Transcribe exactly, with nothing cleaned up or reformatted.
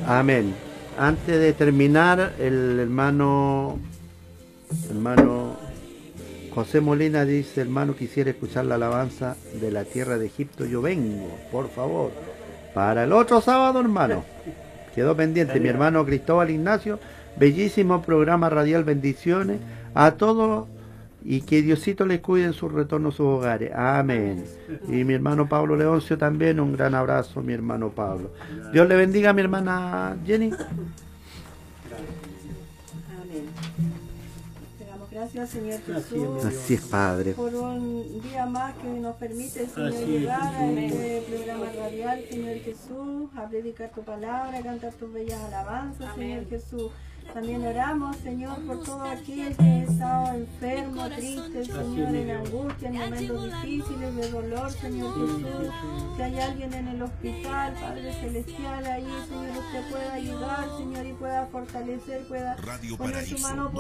Amén. Antes de terminar, el hermano, hermano José Molina dice, hermano, quisiera escuchar la alabanza de la tierra de Egipto, yo vengo, por favor, para el otro sábado, hermano. Quedó pendiente, mi hermano Cristóbal Ignacio, bellísimo programa radial, bendiciones a todos y que Diosito les cuide en su retorno a sus hogares. Amén. Y mi hermano Pablo Leoncio también, un gran abrazo, mi hermano Pablo. Dios le bendiga a mi hermana Jenny. Gracias, Señor Jesús. Así es, Padre. Por un día más que nos permite, Señor, Así es, llegar a Señor. este programa radial, Señor Jesús, a predicar tu palabra, a cantar tus bellas alabanzas, Amén. Señor Jesús. También oramos, Señor, por todo aquel que ha estado enfermo, triste, Señor, en angustia, en momentos difíciles, de dolor, Señor Jesús. Si hay alguien en el hospital, Padre Celestial, ahí, Señor, usted pueda ayudar, Señor, y pueda fortalecer, pueda Radio poner su Paraíso. mano